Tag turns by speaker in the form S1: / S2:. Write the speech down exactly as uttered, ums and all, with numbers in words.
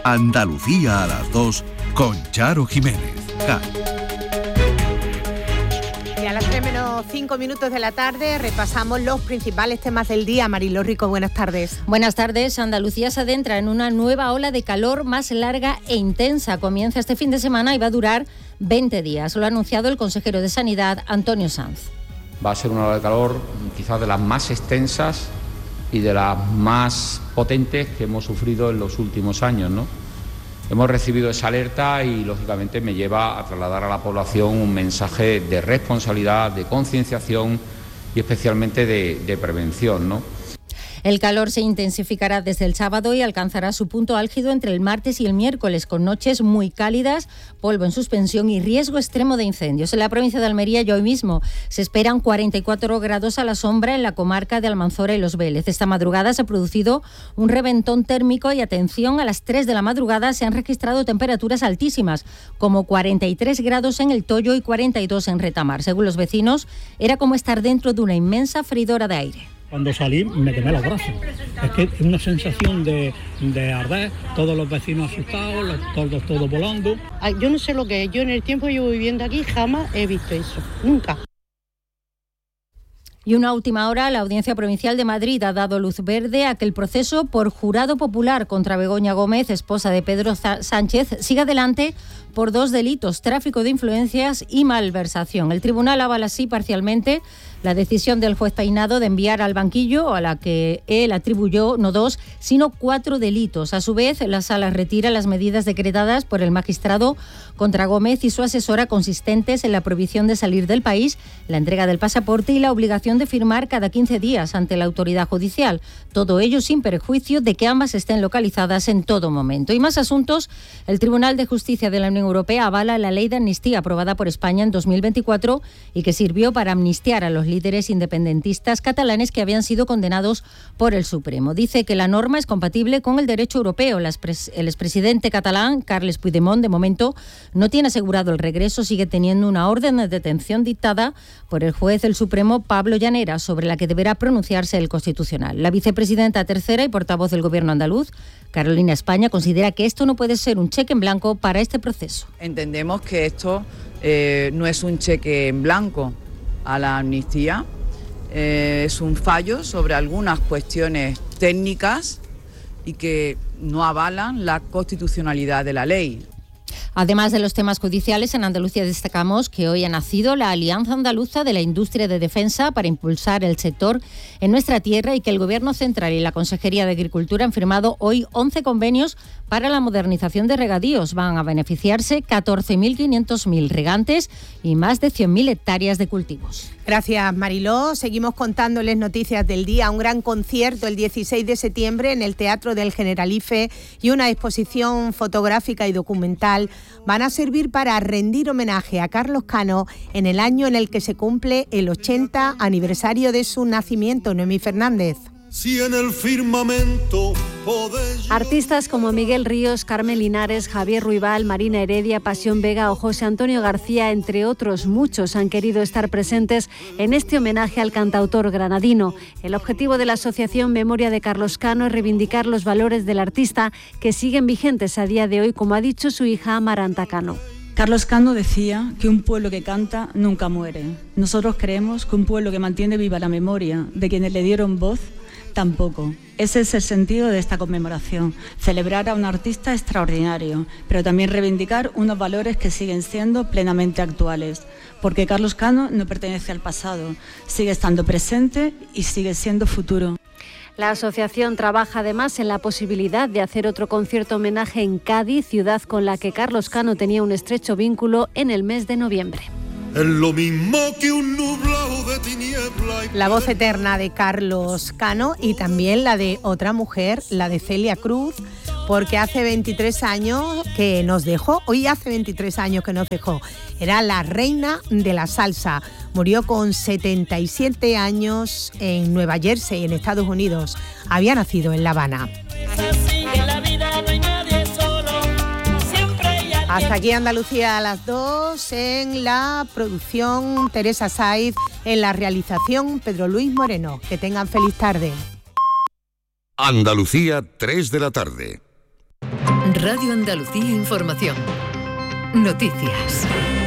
S1: Andalucía a las dos con Charo Jiménez. Ja.
S2: Y a las tres menos cinco minutos de la tarde repasamos los principales temas del día. Mariló Rico, buenas tardes.
S3: Buenas tardes. Andalucía se adentra en una nueva ola de calor más larga e intensa. Comienza este fin de semana y va a durar veinte días. Lo ha anunciado el consejero de Sanidad, Antonio Sanz.
S4: Va a ser una ola de calor quizás de las más extensas y de las más potentes que hemos sufrido en los últimos años, ¿no? Hemos recibido esa alerta y, lógicamente, me lleva a trasladar a la población un mensaje de responsabilidad, de concienciación y especialmente de, de prevención, ¿no?
S3: El calor se intensificará desde el sábado y alcanzará su punto álgido entre el martes y el miércoles, con noches muy cálidas, polvo en suspensión y riesgo extremo de incendios. En la provincia de Almería y hoy mismo se esperan cuarenta y cuatro grados a la sombra en la comarca de Almanzora y Los Vélez. Esta madrugada se ha producido un reventón térmico y, atención, a las tres de la madrugada se han registrado temperaturas altísimas, como cuarenta y tres grados en El Toyo y cuarenta y dos en Retamar. Según los vecinos, era como estar dentro de una inmensa freidora de aire.
S5: Cuando salí me quemé los brazos. Es que es una sensación de, de arder, todos los vecinos asustados, los tordos todos volando.
S6: Ay, yo no sé lo que es, yo en el tiempo que llevo viviendo aquí jamás he visto eso, nunca.
S3: Y una última hora, la Audiencia Provincial de Madrid ha dado luz verde a que el proceso por jurado popular contra Begoña Gómez, esposa de Pedro Sánchez, siga adelante por dos delitos: tráfico de influencias y malversación. El tribunal avala así parcialmente la decisión del juez Peinado de enviar al banquillo, a la que él atribuyó no dos, sino cuatro delitos. A su vez, la sala retira las medidas decretadas por el magistrado contra Gómez y su asesora, consistentes en la prohibición de salir del país, la entrega del pasaporte y la obligación de firmar cada quince días ante la autoridad judicial. Todo ello sin perjuicio de que ambas estén localizadas en todo momento. Y más asuntos. El Tribunal de Justicia de la Unión Europea avala la ley de amnistía aprobada por España en dos mil veinticuatro y que sirvió para amnistiar a los líderes independentistas catalanes que habían sido condenados por el Supremo. Dice que la norma es compatible con el derecho europeo. El expresidente catalán, Carles Puigdemont, de momento no tiene asegurado el regreso, sigue teniendo una orden de detención dictada por el juez del Supremo, Pablo Llanera, sobre la que deberá pronunciarse el Constitucional. La vicepresidenta tercera y portavoz del Gobierno andaluz, Carolina España, considera que esto no puede ser un cheque en blanco para este proceso.
S7: Entendemos que esto eh, no es un cheque en blanco a la amnistía, eh, es un fallo sobre algunas cuestiones técnicas y que no avalan la constitucionalidad de la ley.
S3: Además de los temas judiciales, en Andalucía destacamos que hoy ha nacido la Alianza Andaluza de la Industria de Defensa para impulsar el sector en nuestra tierra y que el Gobierno Central y la Consejería de Agricultura han firmado hoy once convenios para la modernización de regadíos. Van a beneficiarse catorce mil quinientos regantes y más de cien mil hectáreas de cultivos.
S2: Gracias, Mariló. Seguimos contándoles noticias del día. Un gran concierto el dieciséis de septiembre en el Teatro del Generalife y una exposición fotográfica y documental van a servir para rendir homenaje a Carlos Cano en el año en el que se cumple el ochenta aniversario de su nacimiento. Noemí Fernández.
S8: Si en el firmamento podéis...
S9: Artistas como Miguel Ríos, Carmen Linares, Javier Ruibal, Marina Heredia, Pasión Vega o José Antonio García, entre otros muchos, han querido estar presentes en este homenaje al cantautor granadino. El objetivo de la Asociación Memoria de Carlos Cano es reivindicar los valores del artista que siguen vigentes a día de hoy, como ha dicho su hija Amaranta Cano.
S10: Carlos Cano decía que un pueblo que canta nunca muere. Nosotros creemos que un pueblo que mantiene viva la memoria de quienes le dieron voz tampoco. Ese es el sentido de esta conmemoración, celebrar a un artista extraordinario, pero también reivindicar unos valores que siguen siendo plenamente actuales, porque Carlos Cano no pertenece al pasado, sigue estando presente y sigue siendo futuro.
S9: La asociación trabaja además en la posibilidad de hacer otro concierto homenaje en Cádiz, ciudad con la que Carlos Cano tenía un estrecho vínculo, en el mes de noviembre.
S8: Es lo mismo que un nublado de tiniebla.
S2: La voz eterna de Carlos Cano y también la de otra mujer, la de Celia Cruz, porque hace veintitrés años que nos dejó, hoy hace veintitrés años que nos dejó. Era la reina de la salsa. Murió con setenta y siete años en Nueva Jersey, en Estados Unidos. Había nacido en La Habana. Hasta aquí Andalucía a las dos, en la producción Teresa Saiz, en la realización Pedro Luis Moreno. Que tengan feliz tarde.
S1: Andalucía, tres de la tarde.
S11: Radio Andalucía Información. Noticias.